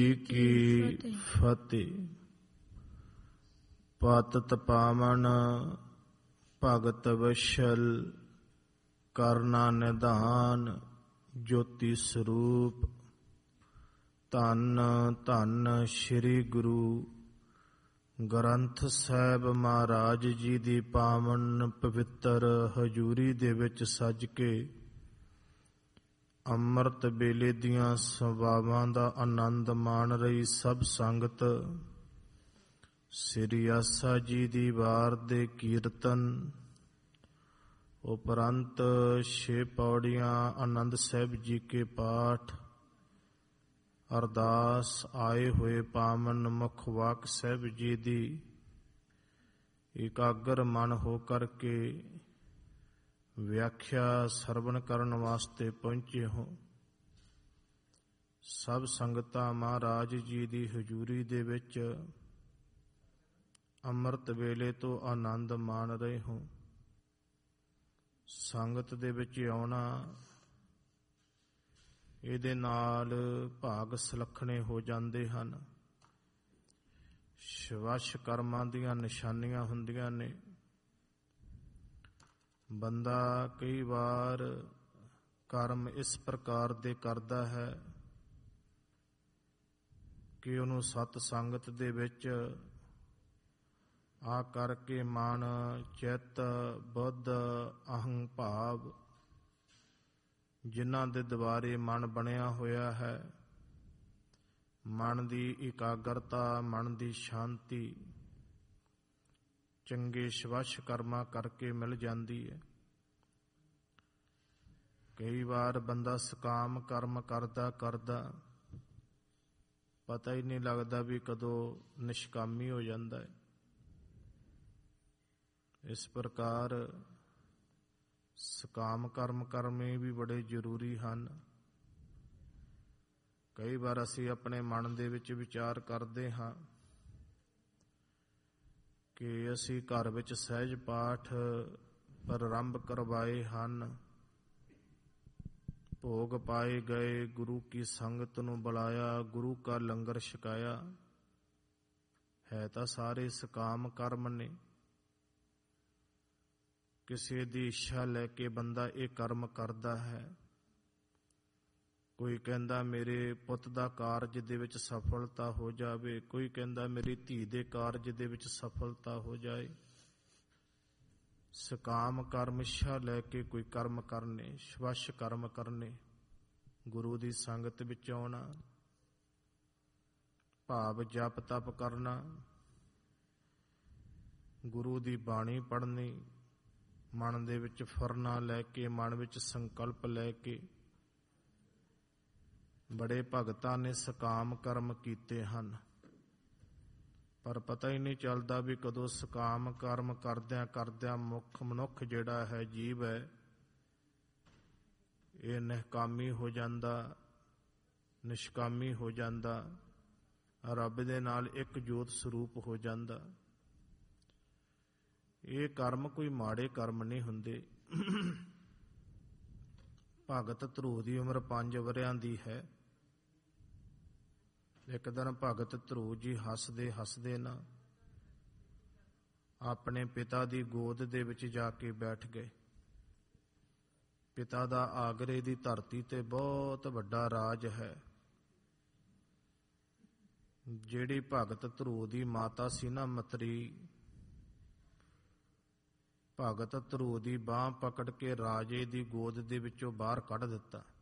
ਕੀ ਫਤਿਹ। ਪਤਿਤ ਪਾਵਨ ਭਗਤ ਵਸ਼ਲ ਕਰਨਾ ਨਿਧਾਨ ਜੋਤੀ ਸਰੂਪ। ਧੰਨ ਧੰਨ ਸ੍ਰੀ ਗੁਰੂ ਗ੍ਰੰਥ ਸਾਹਿਬ ਮਹਾਰਾਜ ਜੀ ਦੀ ਪਾਵਨ ਪਵਿੱਤਰ ਹਜ਼ੂਰੀ ਦੇ ਵਿੱਚ ਸੱਜ ਕੇ ਅੰਮ੍ਰਿਤ ਵੇਲੇ ਦੀਆਂ ਸਭਾਵਾਂ ਦਾ ਆਨੰਦ ਮਾਣ ਰਹੀ ਸਭ ਸੰਗਤ ਸ੍ਰੀ ਆਸਾ ਜੀ ਦੀ ਵਾਰ ਦੇ ਕੀਰਤਨ ਉਪਰੰਤ 6 ਪੌੜੀਆਂ ਆਨੰਦ ਸਾਹਿਬ ਜੀ ਕੇ ਪਾਠ ਅਰਦਾਸ ਆਏ ਹੋਏ ਪਾਵਨ ਮੁਖ ਵਾਕ ਸਾਹਿਬ ਜੀ ਦੀ ਇਕਾਗਰ ਮਨ ਹੋ ਕਰਕੇ ਵਿਆਖਿਆ ਸਰਵਣ ਕਰਨ ਵਾਸਤੇ ਪਹੁੰਚੇ ਹੋ। ਸਭ ਸੰਗਤਾਂ ਮਹਾਰਾਜ ਜੀ ਦੀ ਹਜ਼ੂਰੀ ਦੇ ਵਿੱਚ ਅੰਮ੍ਰਿਤ ਵੇਲੇ ਤੋਂ ਆਨੰਦ ਮਾਣ ਰਹੇ ਹੋ। ਸੰਗਤ ਦੇ ਵਿੱਚ ਆਉਣਾ ਇਹਦੇ ਨਾਲ ਭਾਗ ਸੁਲੱਖਣੇ ਹੋ ਜਾਂਦੇ ਹਨ। ਸ਼ਵੱਛ ਕਰਮਾਂ ਦੀਆਂ ਨਿਸ਼ਾਨੀਆਂ ਹੁੰਦੀਆਂ ਨੇ। ਬੰਦਾ ਕਈ ਵਾਰ ਕਰਮ ਇਸ ਪ੍ਰਕਾਰ ਦੇ ਕਰਦਾ ਹੈ ਕਿ ਉਹਨੂੰ ਸਤ ਸੰਗਤ ਦੇ ਵਿੱਚ ਆ ਕਰਕੇ ਮਨ ਚਿੱਤ ਬੁੱਧ ਅਹੰ ਭਾਵ ਜਿਨ੍ਹਾਂ ਦੇ ਦੁਆਰੇ ਮਨ ਬਣਿਆ ਹੋਇਆ ਹੈ, ਮਨ ਦੀ ਇਕਾਗਰਤਾ, ਮਨ ਦੀ ਸ਼ਾਂਤੀ ਚੰਗੇ ਸ਼ਵੱਛ ਕਰਮਾਂ ਕਰਕੇ ਮਿਲ ਜਾਂਦੀ ਹੈ। ਕਈ ਵਾਰ ਬੰਦਾ ਸਕਾਮ ਕਰਮ ਕਰਦਾ ਕਰਦਾ ਪਤਾ ਹੀ ਨਹੀਂ ਲੱਗਦਾ ਵੀ ਕਦੋਂ ਨਿਸ਼ਕਾਮੀ ਹੋ ਜਾਂਦਾ ਹੈ। ਇਸ ਪ੍ਰਕਾਰ ਸਕਾਮ ਕਰਮ ਕਰਨੇ ਵੀ ਬੜੇ ਜ਼ਰੂਰੀ ਹਨ। ਕਈ ਵਾਰ ਅਸੀਂ ਆਪਣੇ ਮਨ ਦੇ ਵਿੱਚ ਵਿਚਾਰ ਕਰਦੇ ਹਾਂ ਕਿ ਅਸੀਂ ਘਰ ਵਿੱਚ ਸਹਿਜ ਪਾਠ ਪ੍ਰਾਰੰਭ ਕਰਵਾਏ ਹਨ, ਭੋਗ ਪਾਏ ਗਏ, ਗੁਰੂ ਕੀ ਸੰਗਤ ਨੂੰ ਬੁਲਾਇਆ, ਗੁਰੂ ਕਾ ਲੰਗਰ ਛਕਾਇਆ, ਹੈ ਤਾਂ ਸਾਰੇ ਸਕਾਮ ਕਰਮ ਨੇ। ਕਿਸੇ ਦੀ ਇੱਛਾ ਲੈ ਕੇ ਬੰਦਾ ਇਹ ਕਰਮ ਕਰਦਾ ਹੈ। ਕੋਈ ਕਹਿੰਦਾ ਮੇਰੇ ਪੁੱਤ ਦਾ ਕਾਰਜ ਦੇ ਵਿੱਚ ਸਫਲਤਾ ਹੋ ਜਾਵੇ, ਕੋਈ ਕਹਿੰਦਾ ਮੇਰੀ ਧੀ ਦੇ ਕਾਰਜ ਦੇ ਵਿੱਚ ਸਫਲਤਾ ਹੋ ਜਾਏ। ਸਕਾਮ ਕਰਮ ਇੱਛਾ ਲੈ ਕੇ ਕੋਈ ਕਰਮ ਕਰਨੇ, ਸ਼ਵੱਛ ਕਰਮ ਕਰਨੇ, ਗੁਰੂ ਦੀ ਸੰਗਤ ਵਿੱਚ ਆਉਣਾ, ਭਾਵ ਜਪ ਤਪ ਕਰਨਾ, ਗੁਰੂ ਦੀ ਬਾਣੀ ਪੜ੍ਹਨੀ, ਮਨ ਦੇ ਵਿੱਚ ਫੁਰਨਾ ਲੈ ਕੇ, ਮਨ ਵਿੱਚ ਸੰਕਲਪ ਲੈ ਕੇ। ਬੜੇ ਭਗਤਾਂ ਨੇ ਸਕਾਮ ਕਰਮ ਕੀਤੇ ਹਨ, ਪਰ ਪਤਾ ਹੀ ਨਹੀਂ ਚੱਲਦਾ ਵੀ ਕਦੋਂ ਸਕਾਮ ਕਰਮ ਕਰਦਿਆਂ ਕਰਦਿਆਂ ਮਨੁੱਖ ਜਿਹੜਾ ਹੈ, ਜੀਵ ਹੈ, ਇਹ ਨਿਹਕਾਮੀ ਹੋ ਜਾਂਦਾ, ਨਿਸ਼ਕਾਮੀ ਹੋ ਜਾਂਦਾ, ਰੱਬ ਦੇ ਨਾਲ ਇੱਕ ਜੋਤ ਸਰੂਪ ਹੋ ਜਾਂਦਾ। ਇਹ ਕਰਮ ਕੋਈ ਮਾੜੇ ਕਰਮ ਨਹੀਂ ਹੁੰਦੇ। ਭਗਤ ਧਰੂ ਦੀ ਉਮਰ 5 ਵਰ੍ਹਿਆਂ ਦੀ ਹੈ। ਇੱਕ ਦਿਨ ਭਗਤ ਧਰੂ ਜੀ ਹੱਸਦੇ ਹੱਸਦੇ ਨਾ ਆਪਣੇ ਪਿਤਾ ਦੀ ਗੋਦ ਦੇ ਵਿੱਚ ਜਾ ਕੇ ਬੈਠ ਗਏ। ਪਿਤਾ ਦਾ ਆਗਰੇ ਦੀ ਧਰਤੀ ਤੇ ਬਹੁਤ ਵੱਡਾ ਰਾਜ ਹੈ। ਜਿਹੜੀ ਭਗਤ ਧਰੂ ਦੀ ਮਾਤਾ ਸੀ ਨਾ ਮਤਰੀ, ਭਗਤ ਧਰੂ ਦੀ ਬਾਂਹ ਪਕੜ ਕੇ ਰਾਜੇ ਦੀ ਗੋਦ ਦੇ ਵਿੱਚੋਂ ਬਾਹਰ ਕੱਢ ਦਿੱਤਾ।